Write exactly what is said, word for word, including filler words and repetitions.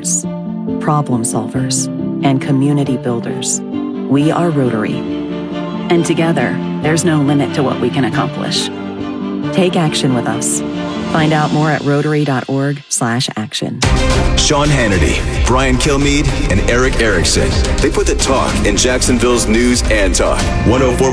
leaders, problem solvers, and community builders. We are Rotary. And together, there's no limit to what we can accomplish. Take action with us. Find out more at rotary.org slash action. Sean Hannity, Brian Kilmeade, and Eric Erickson. They put the talk in Jacksonville's news and talk. one oh four